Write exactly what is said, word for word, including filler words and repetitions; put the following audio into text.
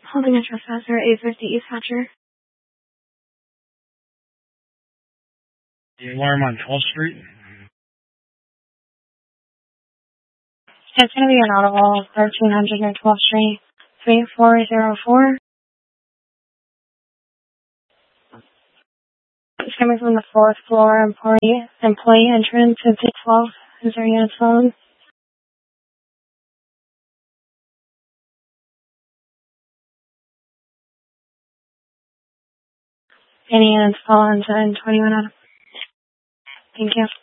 Holding a trespasser, eight fifty East Hatcher. The alarm on twelfth Street. It's going to be an audible, thirteen hundred North twelfth Street, three four zero four. It's coming from the fourth floor employee, employee entrance at six twelve. Is there any phone? Any units call on seven twenty-one. Thank you.